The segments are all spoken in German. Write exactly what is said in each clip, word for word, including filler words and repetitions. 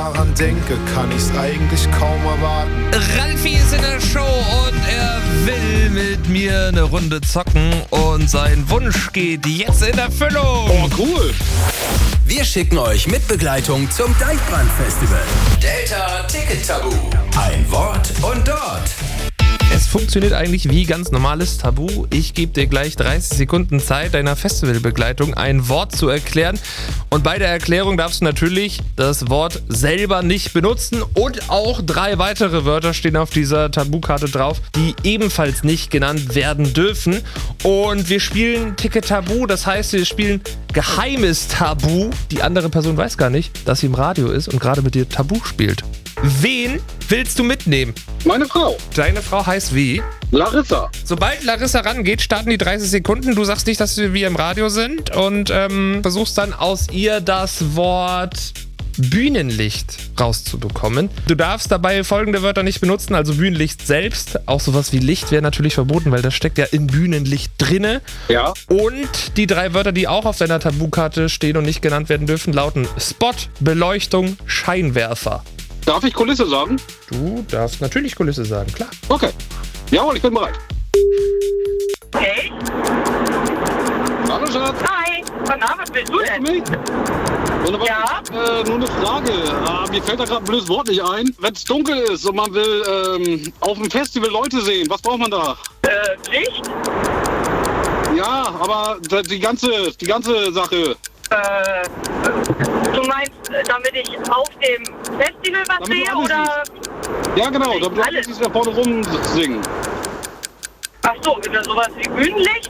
daran denke, kann ich's eigentlich kaum erwarten. Ralfi ist in der Show und er will mit mir eine Runde zocken und sein Wunsch geht jetzt in Erfüllung. Oh, cool. Wir schicken euch mit Begleitung zum Deichbrand-Festival. Delta Ticket Tabu. Ein Wort und dort. Es funktioniert eigentlich wie ganz normales Tabu. Ich gebe dir gleich dreißig Sekunden Zeit, deiner Festivalbegleitung ein Wort zu erklären. Und bei der Erklärung darfst du natürlich das Wort selber nicht benutzen. Und auch drei weitere Wörter stehen auf dieser Tabukarte drauf, die ebenfalls nicht genannt werden dürfen. Und wir spielen Ticket Tabu, das heißt, wir spielen geheimes Tabu. Die andere Person weiß gar nicht, dass sie im Radio ist und gerade mit dir Tabu spielt. Wen willst du mitnehmen? Meine Frau. Deine Frau heißt wie? Larissa. Sobald Larissa rangeht, starten die dreißig Sekunden. Du sagst nicht, dass wir im Radio sind und ähm, versuchst dann aus ihr das Wort Bühnenlicht rauszubekommen. Du darfst dabei folgende Wörter nicht benutzen, also Bühnenlicht selbst. Auch sowas wie Licht wäre natürlich verboten, weil das steckt ja in Bühnenlicht drinne. Ja. Und die drei Wörter, die auch auf deiner Tabukarte stehen und nicht genannt werden dürfen, lauten Spot, Beleuchtung, Scheinwerfer. Darf ich Kulisse sagen? Du darfst natürlich Kulisse sagen, klar. Okay. Jawohl, ich bin bereit. Hey, Hallo, Schatz. hi, was Name bist du denn? Mich? Wunderbar. Ja? Äh, nur eine Frage. Äh, mir fällt da gerade ein blödes Wort nicht ein. Wenn es dunkel ist und man will ähm, auf dem Festival Leute sehen, was braucht man da? Äh, Licht? Ja, aber die ganze, die ganze Sache. Äh, du meinst, äh, damit ich auf dem Festival was Damit du sehe, alles oder? Ja, genau. Da Alles. bleibt sich da vorne rum singen. Ach so, wieder sowas wie Bühnenlicht?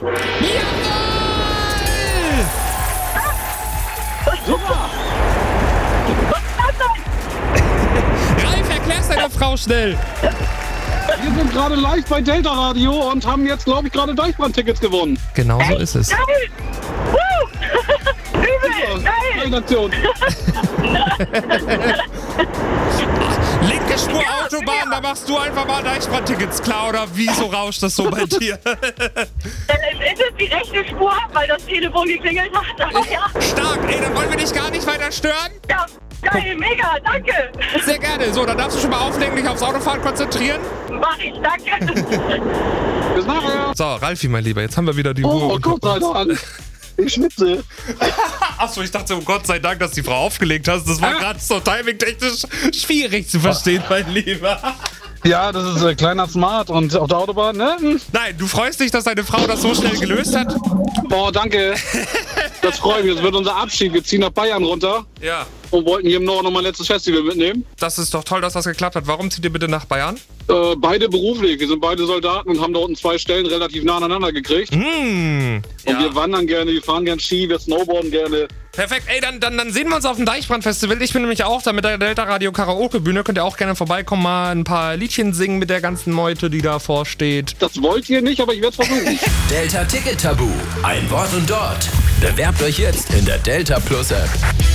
Super. Was ist das denn? Ralf, erklär's deiner Frau schnell. Wir sind gerade live bei Delta Radio und haben jetzt, glaube ich, gerade Deichbrand-Tickets gewonnen. Genau so ist es. Geil! Woo! Übel! Geil! Nation. Linke Spur Autobahn, da machst du einfach mal Deichbrand-Tickets klar, oder wieso rauscht das so bei dir? Äh, ist es die rechte Spur, weil das Telefon geklingelt hat? Aber ja, Stark, ey, dann wollen wir dich gar nicht weiter stören. ja, geil, mega, danke! Sehr gerne. So, dann darfst du schon mal auflegen, dich aufs Autofahren konzentrieren. Mach ich, danke! Bis nachher. So, Ralfi, mein Lieber, jetzt haben wir wieder die Ruhe. Oh, unter guck mal uns. an. Ich schwitze. Achso, ich dachte, oh Gott sei Dank, dass die Frau aufgelegt hast. Das war Ah. gerade so timingtechnisch schwierig zu verstehen, mein Lieber. Ja, das ist ein kleiner Smart und auf der Autobahn, ne? Hm. Nein, du freust dich, dass deine Frau das so schnell gelöst hat? Boah, danke. Das freut mich. Das wird unser Abschied. Wir ziehen nach Bayern runter Ja. und wollten hier im Norden noch mal ein letztes Festival mitnehmen. Das ist doch toll, dass das geklappt hat. Warum zieht ihr bitte nach Bayern? Äh, beide beruflich. Wir sind beide Soldaten und haben da unten zwei Stellen relativ nah aneinander gekriegt. Hm. Und wir wandern gerne, wir fahren gerne Ski, wir snowboarden gerne. Perfekt, ey, dann, dann, dann sehen wir uns auf dem Deichbrand-Festival. Ich bin nämlich auch da mit der Delta Radio Karaoke-Bühne. Könnt ihr auch gerne vorbeikommen, mal ein paar Liedchen singen mit der ganzen Meute, die davor steht. Das wollt ihr nicht, aber ich werde es versuchen. Delta Ticket Tabu. Ein Wort und dort. Bewerbt euch jetzt in der Delta Plus App.